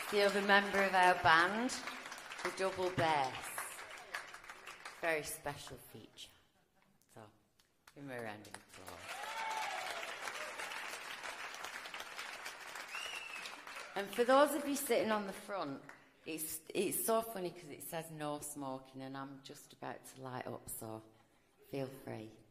The other member of our band, the double bass. Very special feature. So, give him a round of applause. And for those of you sitting on the front, it's so funny because it says no smoking and I'm just about to light up, so feel free.